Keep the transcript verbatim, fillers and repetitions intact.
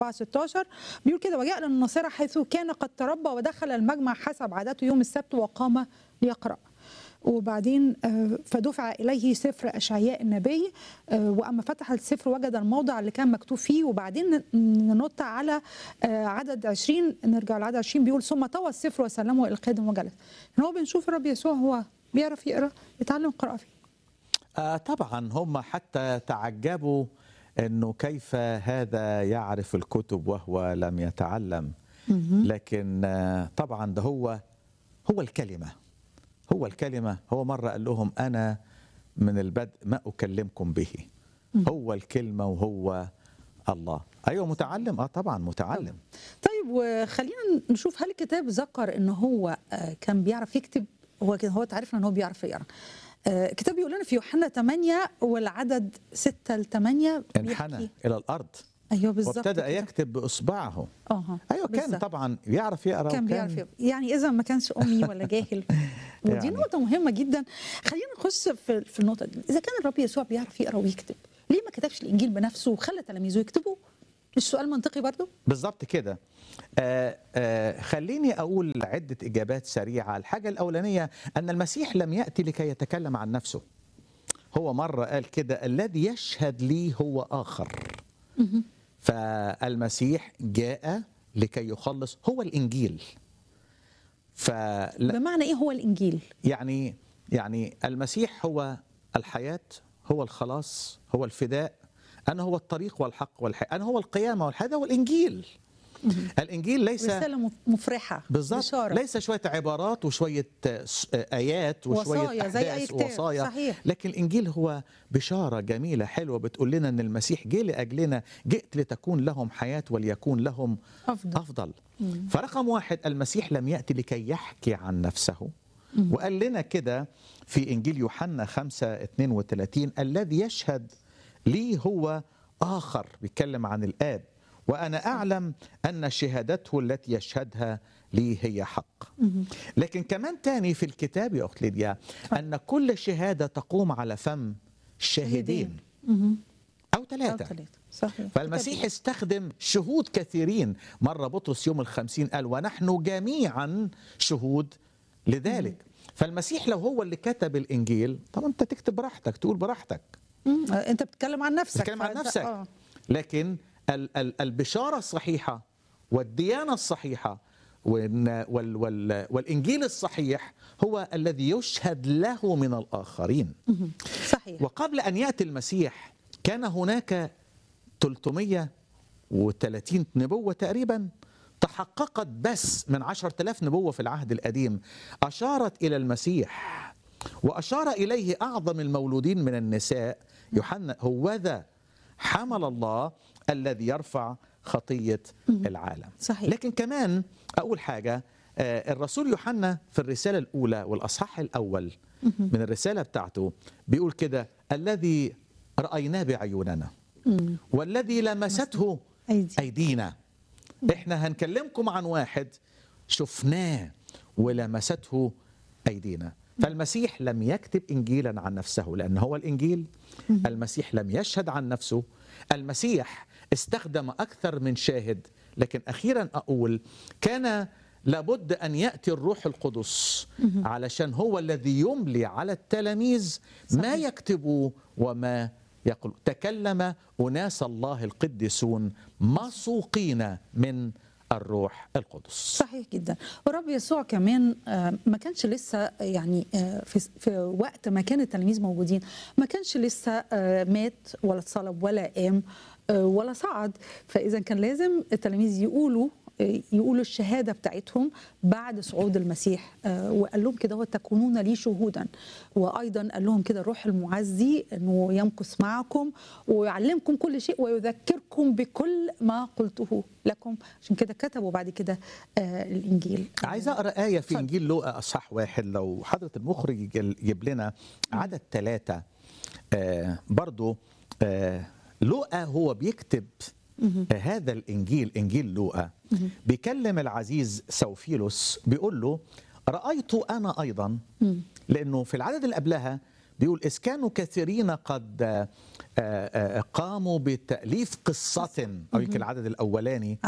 أربعة ستاشر بيقول كده: وجاء للناصرة حيث كان قد تربى ودخل المجمع حسب عادته يوم السبت وقام ليقرأ. وبعدين فدفع إليه سفر أشعياء النبي، وأما فتح السفر وجد الموضع اللي كان مكتوب فيه. وبعدين ننط على عدد عشرين، نرجع لعدد عشرين، بيقول: ثم طوى السفر وسلمه إلى الخادم وجلس. هو بنشوف الرب يسوع هو بيعرف يقرأ، يتعلم قراءة فيه. آه طبعا هم حتى تعجبوا أنه كيف هذا يعرف الكتب وهو لم يتعلم. لكن آه طبعا ده هو هو الكلمة هو الكلمة هو مرة قال لهم: أنا من البدء ما أكلمكم به. هو الكلمة وهو الله. أيوة متعلم، آه طبعا متعلم. طيب، وخلينا نشوف هل الكتاب ذكر إن هو كان بيعرف يكتب؟ هو كده، هو تعرفنا إن هو بيعرف يقرأ. الكتاب بيقول لنا في يوحنا ثمانية والعدد ستة لثمانية: انحنى إلى الأرض ايوه بالظبط، وابتدأ يكتب بإصبعه. اه أيوه كان بالزبط. طبعا يعرف يقرأ، كان بيعرف يقرأ، يعني إذا ما كانش أمي ولا جاهل. ودي يعني. نقطة مهمة جدا. خلينا نخش في في النقطة دي. إذا كان الرب يسوع بيعرف يقرأ ويكتب، ليه ما كتبش الإنجيل بنفسه وخلى تلاميذه يكتبوا؟ مش سؤال منطقي برضو؟ بالظبط كده. آه آه خليني أقول عدة إجابات سريعة. الحاجة الأولانية أن المسيح لم يأتي لكي يتكلم عن نفسه. هو مرة قال كده: الذي يشهد لي هو آخر. فالمسيح جاء لكي يخلص، هو الإنجيل. فلا بمعنى إيه هو الإنجيل؟ يعني يعني المسيح هو الحياة، هو الخلاص، هو الفداء. أنا هو الطريق والحق والحياة، أنا هو القيامة والحياة، هو الإنجيل. الإنجيل ليس رسالة مفرحة، بالظبط، بشارة. ليس شوية عبارات وشوية آيات وشوية وصايا زي أي أحداث كتاب. ووصايا. صحيح. لكن الإنجيل هو بشارة جميلة حلوة بتقول لنا أن المسيح جه لأجلنا، جئت لتكون لهم حياة وليكون لهم أفضل, أفضل. فرقم واحد، المسيح لم يأتي لكي يحكي عن نفسه. وقال لنا كده في إنجيل يوحنا خمسة اثنين وثلاثين: الذي يشهد لي هو آخر. بيتكلم عن الآب، وأنا أعلم أن شهادته التي يشهدها لي هي حق. لكن كمان تاني في الكتاب يا أخت ليديا أن كل شهادة تقوم على فم شاهدين أو ثلاثة. صحيح. فالمسيح استخدم شهود كثيرين. مرة بطرس يوم الخمسين قال: ونحن جميعا شهود لذلك. فالمسيح لو هو اللي كتب الإنجيل، طبعا أنت تكتب براحتك، تقول براحتك، أنت بتتكلم عن نفسك، بتتكلم عن نفسك. آه. لكن البشارة الصحيحة والديانة الصحيحة وال وال والإنجيل الصحيح هو الذي يشهد له من الآخرين. صحيح. وقبل أن يأتي المسيح كان هناك ثلاثمائة وثلاثين نبوة تقريبا تحققت بس من عشرة آلاف نبوة في العهد القديم، أشارت إلى المسيح. وأشار إليه أعظم المولودين من النساء يوحنا: هوذا حمل الله الذي يرفع خطية العالم. صحيح. لكن كمان أقول حاجة، الرسول يوحنا في الرسالة الأولى والأصحاح الأول من الرسالة بتاعته بيقول كده: الذي رأيناه بعيوننا والذي لمسته أيدينا. إحنا هنكلمكم عن واحد شفناه ولمسته أيدينا. فالمسيح لم يكتب إنجيلا عن نفسه لأن هو الإنجيل. المسيح لم يشهد عن نفسه. المسيح استخدم أكثر من شاهد. لكن أخيرا أقول كان لابد أن يأتي الروح القدس علشان هو الذي يملي على التلاميذ ما يكتبوا وما يقول. تكلم أناس الله القديسون مسوقين من الروح القدس. صحيح جدا. والرب يسوع كمان ما كانش لسه، يعني في في وقت ما كان التلاميذ موجودين ما كانش لسه مات ولا اتصلب ولا قام ولا صعد. فإذا كان لازم التلاميذ يقولوا يقولوا الشهادة بتاعتهم بعد صعود المسيح. وقال لهم كده: وتكونون لي شهودا. وأيضا قال لهم كده: الروح المعزي أنه يمكث معكم ويعلمكم كل شيء ويذكركم بكل ما قلته لكم. عشان كده كتبوا بعد كده الإنجيل. عايز أقرأ آية في إنجيل لوقا أصحاح واحد، لو حضرة المخرج يجيب لنا عدد ثلاثة. آه برضو آه لوقا هو بيكتب هذا الإنجيل، إنجيل لوقا، بيكلم العزيز سوفيلوس بيقول له: رأيت أنا أيضا. لأنه في العدد اللي قبلها بيقول: إذ كانوا كثيرين قد آه، آه، قاموا بتأليف قصة، أو يمكن العدد الأولاني